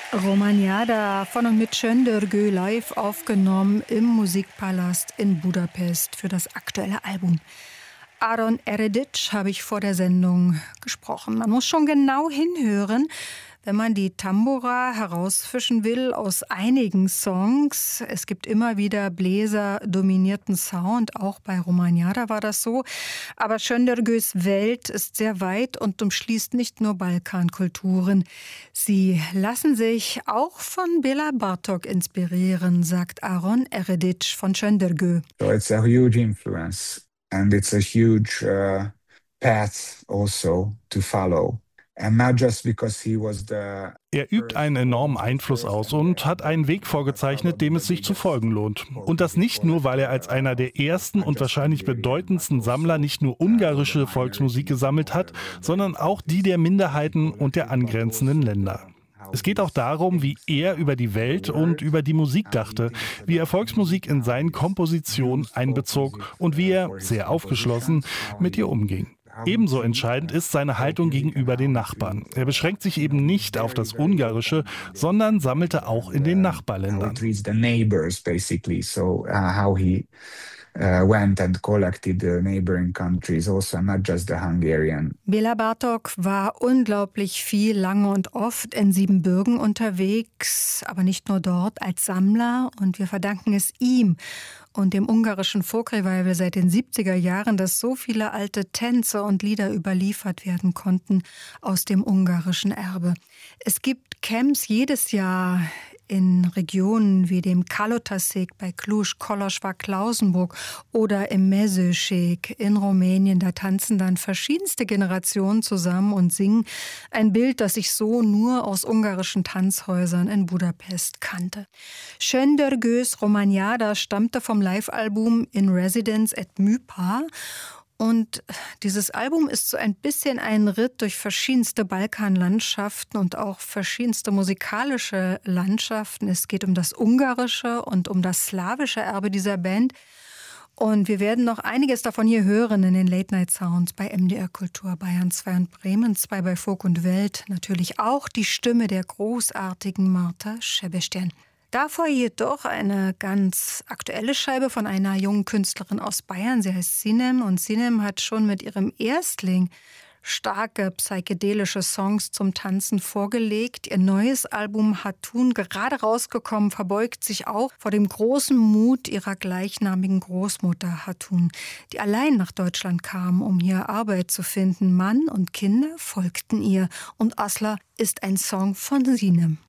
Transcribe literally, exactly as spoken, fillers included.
Romanjada von und mit Şendörgü live aufgenommen im Musikpalast in Budapest für das aktuelle Album. Aaron Eredic habe ich vor der Sendung gesprochen. Man muss schon genau hinhören, wenn man die Tambura herausfischen will aus einigen Songs. Es gibt immer wieder bläserdominierten Sound, auch bei Romanjada war das so. Aber Şendörgüs Welt ist sehr weit und umschließt nicht nur Balkankulturen. Sie lassen sich auch von Bela Bartok inspirieren, sagt Aaron Eredic von Şendörgü. So it's a huge influence and it's a huge uh, path also to follow. Er übt einen enormen Einfluss aus und hat einen Weg vorgezeichnet, dem es sich zu folgen lohnt. Und das nicht nur, weil er als einer der ersten und wahrscheinlich bedeutendsten Sammler nicht nur ungarische Volksmusik gesammelt hat, sondern auch die der Minderheiten und der angrenzenden Länder. Es geht auch darum, wie er über die Welt und über die Musik dachte, wie er Volksmusik in seinen Kompositionen einbezog und wie er, sehr aufgeschlossen, mit ihr umging. Ebenso entscheidend ist seine Haltung gegenüber den Nachbarn. Er beschränkt sich eben nicht auf das Ungarische, sondern sammelte auch in den Nachbarländern. Uh, went and collected the neighboring countries, also not just the Hungarian. Bela Bartok war unglaublich viel, lange und oft in Siebenbürgen unterwegs, aber nicht nur dort als Sammler. Und wir verdanken es ihm und dem ungarischen Folk-Revival seit den siebziger Jahren, dass so viele alte Tänze und Lieder überliefert werden konnten aus dem ungarischen Erbe. Es gibt Camps jedes Jahr in Regionen wie dem Kalotaszék bei Cluj, Kolozsvár, Klausenburg oder im Mezőség in Rumänien. Da tanzen dann verschiedenste Generationen zusammen und singen. Ein Bild, das ich so nur aus ungarischen Tanzhäusern in Budapest kannte. Şendörgüs Romanjada stammte vom Live-Album In Residence at Műpár. Und dieses Album ist so ein bisschen ein Ritt durch verschiedenste Balkanlandschaften und auch verschiedenste musikalische Landschaften. Es geht um das ungarische und um das slawische Erbe dieser Band. Und wir werden noch einiges davon hier hören in den Late-Night-Sounds bei M D R Kultur, Bayern zwei und Bremen zwei bei Folk und Welt. Natürlich auch die Stimme der großartigen Marta Sebestyén. Davor jedoch eine ganz aktuelle Scheibe von einer jungen Künstlerin aus Bayern. Sie heißt Sinem und Sinem hat schon mit ihrem Erstling starke psychedelische Songs zum Tanzen vorgelegt. Ihr neues Album Hatun, gerade rausgekommen, verbeugt sich auch vor dem großen Mut ihrer gleichnamigen Großmutter Hatun, die allein nach Deutschland kam, um hier Arbeit zu finden. Mann und Kinder folgten ihr und Asla ist ein Song von Sinem.